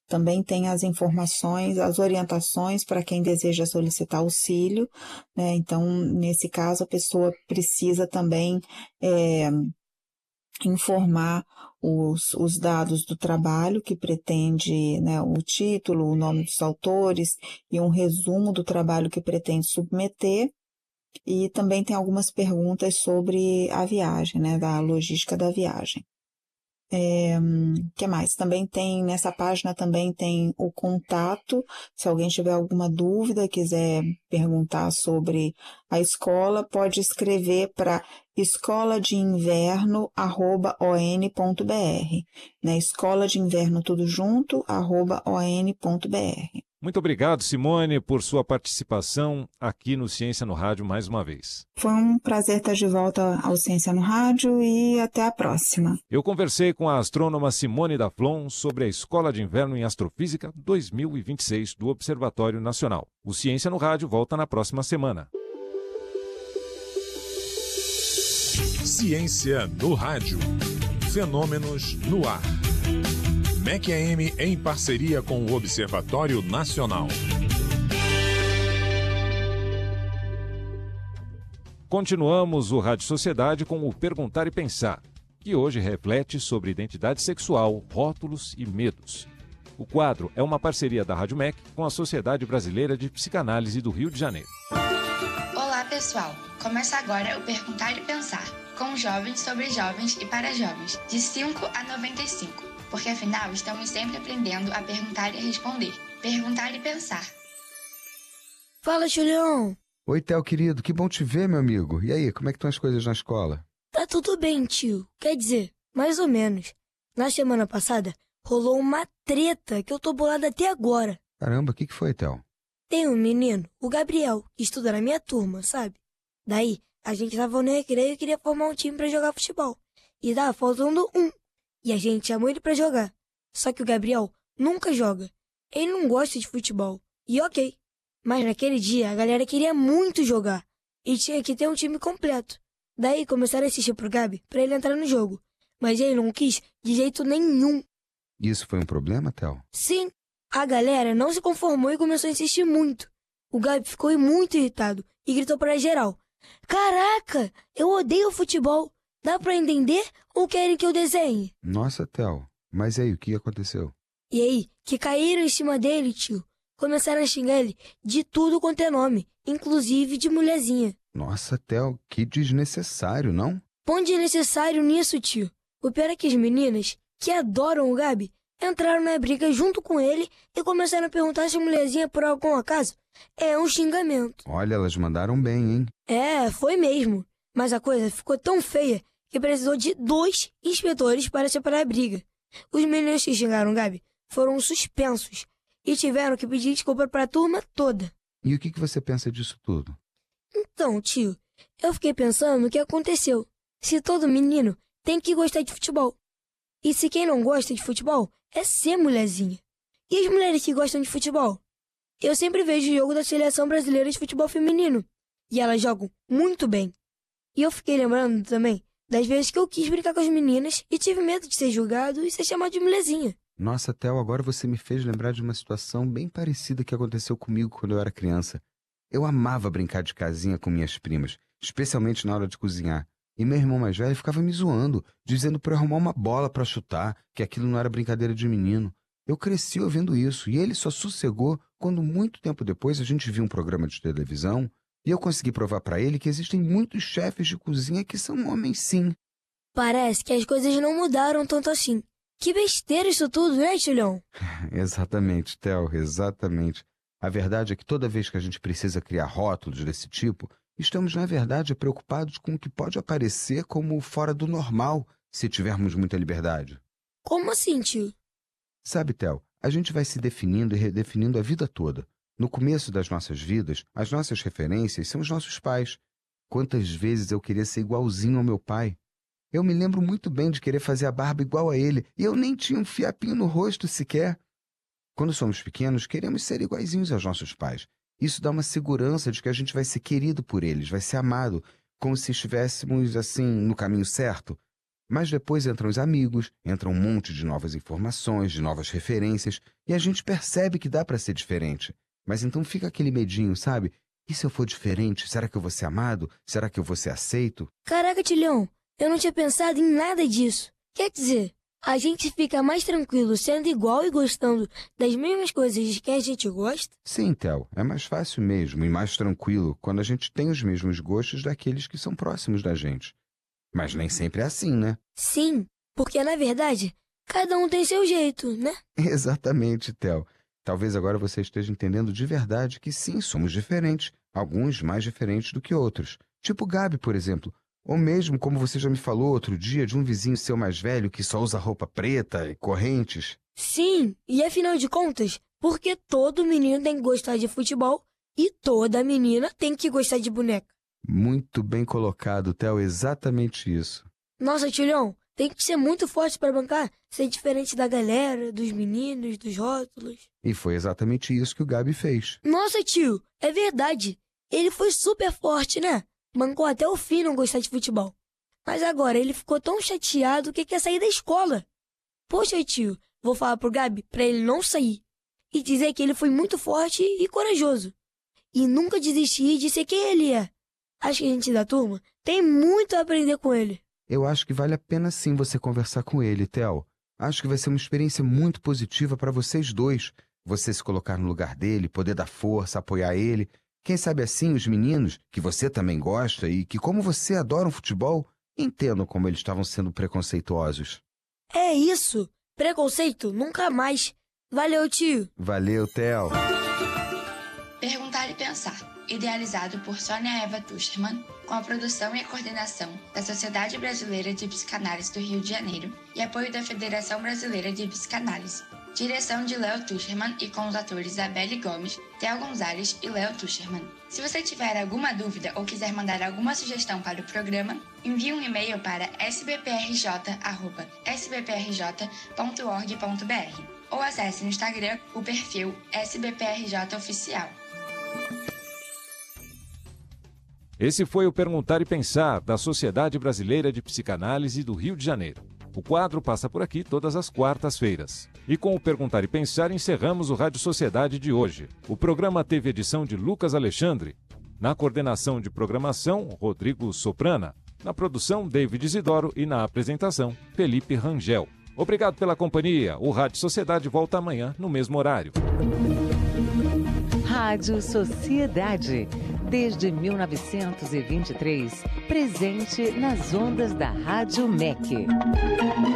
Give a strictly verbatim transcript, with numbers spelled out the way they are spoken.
também tem as informações, as orientações para quem deseja solicitar auxílio, né? Então, nesse caso, a pessoa precisa também é, informar os, os dados do trabalho que pretende, né, o título, o nome dos autores e um resumo do trabalho que pretende submeter. E também tem algumas perguntas sobre a viagem, né, da logística da viagem. É, que mais? Também tem, nessa página também tem o contato, se alguém tiver alguma dúvida, quiser perguntar sobre a escola, pode escrever para escola de inverno arroba o n ponto b r, né? Escola de inverno tudo junto, arroba o n ponto b r. Muito obrigado, Simone, por sua participação aqui no Ciência no Rádio mais uma vez. Foi um prazer estar de volta ao Ciência no Rádio e até a próxima. Eu conversei com a astrônoma Simone Daflon sobre a Escola de Inverno em Astrofísica dois mil e vinte e seis do Observatório Nacional. O Ciência no Rádio volta na próxima semana. Ciência no Rádio. Fenômenos no ar. M E C A M em parceria com o Observatório Nacional. Continuamos o Rádio Sociedade com o Perguntar e Pensar, que hoje reflete sobre identidade sexual, rótulos e medos. O quadro é uma parceria da Rádio M E C com a Sociedade Brasileira de Psicanálise do Rio de Janeiro. Olá, pessoal! Começa agora o Perguntar e Pensar, com jovens sobre jovens e para jovens, de cinco a noventa e cinco. Porque afinal estamos sempre aprendendo a perguntar e a responder. Perguntar e pensar. Fala, Julião. Oi, Theo, querido. Que bom te ver, meu amigo. E aí, como é que estão as coisas na escola? Tá tudo bem, tio. Quer dizer, mais ou menos. Na semana passada, rolou uma treta que eu tô bolada até agora. Caramba, o que, que foi, Theo? Tem um menino, o Gabriel, que estuda na minha turma, sabe? Daí, a gente tava no recreio e queria formar um time pra jogar futebol. E tava faltando um. E a gente chamou ele pra jogar. Só que o Gabriel nunca joga. Ele não gosta de futebol. E ok. Mas naquele dia a galera queria muito jogar. E tinha que ter um time completo. Daí começaram a assistir pro Gabi pra ele entrar no jogo. Mas ele não quis de jeito nenhum. Isso foi um problema, Theo? Sim. A galera não se conformou e começou a insistir muito. O Gabi ficou muito irritado e gritou pra geral: Caraca, eu odeio futebol. Dá pra entender ou querem que eu desenhe? Nossa, Theo, mas aí, o que aconteceu? E aí, que caíram em cima dele, tio. Começaram a xingar ele de tudo quanto é nome, inclusive de mulherzinha. Nossa, Theo, que desnecessário, não? Põe desnecessário nisso, tio. O pior é que as meninas, que adoram o Gabi, entraram na briga junto com ele e começaram a perguntar se a mulherzinha, por algum acaso, é um xingamento. Olha, elas mandaram bem, hein? É, foi mesmo. Mas a coisa ficou tão feia que precisou de dois inspetores para separar a briga. Os meninos que xingaram o Gabi foram suspensos e tiveram que pedir desculpa para a turma toda. E o que, que você pensa disso tudo? Então, tio, eu fiquei pensando no que aconteceu. Se todo menino tem que gostar de futebol. E se quem não gosta de futebol é ser mulherzinha. E as mulheres que gostam de futebol? Eu sempre vejo o jogo da Seleção Brasileira de Futebol Feminino. E elas jogam muito bem. E eu fiquei lembrando também das vezes que eu quis brincar com as meninas e tive medo de ser julgado e ser chamado de mulherzinha. Nossa, Theo, agora você me fez lembrar de uma situação bem parecida que aconteceu comigo quando eu era criança. Eu amava brincar de casinha com minhas primas, especialmente na hora de cozinhar. E meu irmão mais velho ficava me zoando, dizendo para eu arrumar uma bola para chutar, que aquilo não era brincadeira de menino. Eu cresci ouvindo isso e ele só sossegou quando muito tempo depois a gente viu um programa de televisão e eu consegui provar para ele que existem muitos chefes de cozinha que são homens, sim. Parece que as coisas não mudaram tanto assim. Que besteira isso tudo, né, Julião? Exatamente, Theo, exatamente. A verdade é que toda vez que a gente precisa criar rótulos desse tipo, estamos, na verdade, preocupados com o que pode aparecer como fora do normal, se tivermos muita liberdade. Como assim, tio? Sabe, Theo, a gente vai se definindo e redefinindo a vida toda. No começo das nossas vidas, as nossas referências são os nossos pais. Quantas vezes eu queria ser igualzinho ao meu pai? Eu me lembro muito bem de querer fazer a barba igual a ele, e eu nem tinha um fiapinho no rosto sequer. Quando somos pequenos, queremos ser iguaizinhos aos nossos pais. Isso dá uma segurança de que a gente vai ser querido por eles, vai ser amado, como se estivéssemos, assim, no caminho certo. Mas depois entram os amigos, entra um monte de novas informações, de novas referências, e a gente percebe que dá para ser diferente. Mas então fica aquele medinho, sabe? E se eu for diferente, será que eu vou ser amado? Será que eu vou ser aceito? Caraca, Tilhão, eu não tinha pensado em nada disso. Quer dizer, a gente fica mais tranquilo sendo igual e gostando das mesmas coisas de quem a gente gosta? Sim, Theo, é mais fácil mesmo e mais tranquilo quando a gente tem os mesmos gostos daqueles que são próximos da gente. Mas nem sempre é assim, né? Sim, porque na verdade, cada um tem seu jeito, né? Exatamente, Theo. Talvez agora você esteja entendendo de verdade que sim, somos diferentes, alguns mais diferentes do que outros. Tipo Gabi, por exemplo. Ou mesmo, como você já me falou outro dia, de um vizinho seu mais velho que só usa roupa preta e correntes. Sim, e afinal de contas, porque todo menino tem que gostar de futebol e toda menina tem que gostar de boneca. Muito bem colocado, Theo, exatamente isso. Nossa, Tilhão, tem que ser muito forte para bancar, ser diferente da galera, dos meninos, dos rótulos. E foi exatamente isso que o Gabi fez. Nossa, tio, é verdade. Ele foi super forte, né? Bancou até o fim não gostar de futebol. Mas agora ele ficou tão chateado que quer sair da escola. Poxa, tio, vou falar pro Gabi pra ele não sair. E dizer que ele foi muito forte e corajoso. E nunca desistir de ser quem ele é. Acho que a gente da turma tem muito a aprender com ele. Eu acho que vale a pena sim você conversar com ele, Theo. Acho que vai ser uma experiência muito positiva para vocês dois. Você se colocar no lugar dele, poder dar força, apoiar ele. Quem sabe assim os meninos, que você também gosta e que, como você, adoram futebol, entendam como eles estavam sendo preconceituosos. É isso! Preconceito nunca mais. Valeu, tio! Valeu, Theo! Perguntar e Pensar, idealizado por Sônia Eva Tuschermann, com a produção e a coordenação da Sociedade Brasileira de Psicanálise do Rio de Janeiro e apoio da Federação Brasileira de Psicanálise. Direção de Léo Tuschermann e com os atores Isabelle Gomes, Theo Gonzalez e Léo Tuschermann. Se você tiver alguma dúvida ou quiser mandar alguma sugestão para o programa, envie um e-mail para s b p r j arroba s b p r j ponto org ponto b r ou acesse no Instagram o perfil S B P R J Oficial. Esse foi o Perguntar e Pensar da Sociedade Brasileira de Psicanálise do Rio de Janeiro. O quadro passa por aqui todas as quartas-feiras. E com o Perguntar e Pensar encerramos o Rádio Sociedade de hoje. O programa teve edição de Lucas Alexandre. Na coordenação de programação, Rodrigo Soprana. Na produção, David Isidoro e na apresentação, Felipe Rangel. Obrigado pela companhia. O Rádio Sociedade volta amanhã no mesmo horário. Rádio Sociedade. Desde mil novecentos e vinte e três, presente nas ondas da Rádio M E C.